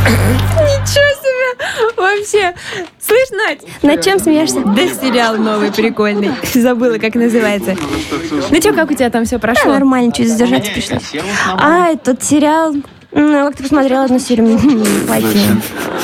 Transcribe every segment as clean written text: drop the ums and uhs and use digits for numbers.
Ничего себе! Вообще. Слышь, Надь? Над чем смеешься? Да сериал новый, прикольный. Забыла, как называется. Ну что, как у тебя там все прошло? Нормально, чуть задержаться пришлось. Этот сериал... как ты посмотрела одну серию? Лайкни.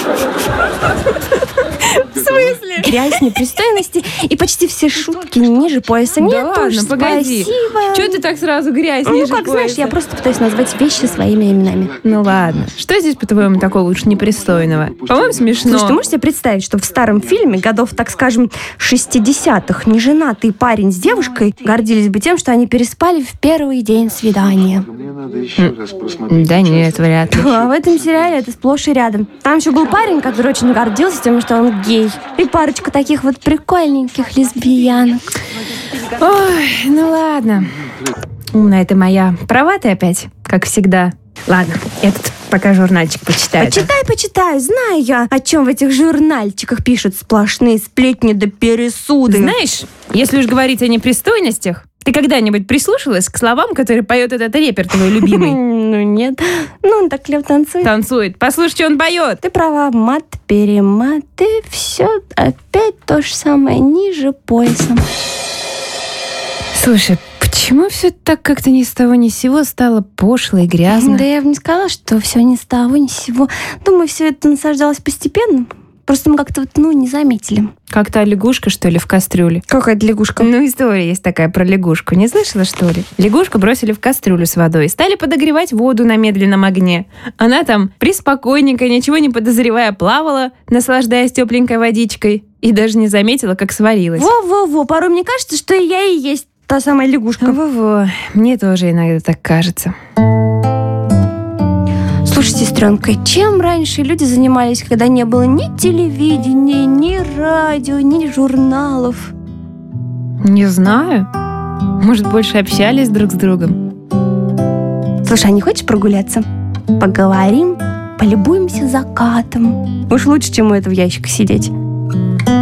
В смысле? Грязь, непристойности и почти все шутки ниже пояса. Да Нет ладно, уж, погоди. спасибо. Чего ты так сразу грязь ниже как пояса? знаешь, я просто пытаюсь назвать вещи своими именами. Ну ладно. Что здесь, по-твоему, такого уж непристойного? По-моему, смешно. Слушай, ты можешь себе представить, что в старом фильме годов, так скажем, 60-х неженатый парень с девушкой гордились бы тем, что они переспали в первый день свидания? Да нет, вряд ли. А в этом сериале это сплошь и рядом. Там еще был парень, который очень гордился тем, что он гей. И парочка таких вот прикольненьких лесбиянок. Ой, ну ладно. Умная ты моя. Права ты опять, как всегда. Ладно, этот пока журнальчик почитаю. Почитай. Знаю я, о чем в этих журнальчиках пишут сплошные сплетни да пересуды. Знаешь, если уж говорить о непристойностях, ты когда-нибудь прислушалась к словам, которые поет этот рэпер твой любимый? Ну нет. Ну он так клево танцует. Танцует. Послушай, что он поет. Ты права, мат, перемат, и все опять то же самое, ниже поясом. Слушай, почему все так как-то ни с того ни с сего стало пошло и грязно? Да я бы не сказала, что все ни с того ни с сего. Думаю, все это насаждалось постепенно. Просто мы как-то не заметили. Как та лягушка, что ли, в кастрюле? Какая-то лягушка? Ну, история есть такая про лягушку. Не слышала, что ли? Лягушку бросили в кастрюлю с водой. Стали подогревать воду на медленном огне. Она там приспокойненько, ничего не подозревая, плавала, наслаждаясь тепленькой водичкой. И даже не заметила, как сварилась. Во-во-во, порой мне кажется, что я и есть та самая лягушка. Во-во, мне тоже иногда так кажется. Слушай, сестренка, чем раньше люди занимались, когда не было ни телевидения, ни радио, ни журналов? Не знаю. Может, больше общались друг с другом? Слушай, а не хочешь прогуляться? Поговорим, полюбуемся закатом. Уж лучше, чем у этого ящика сидеть.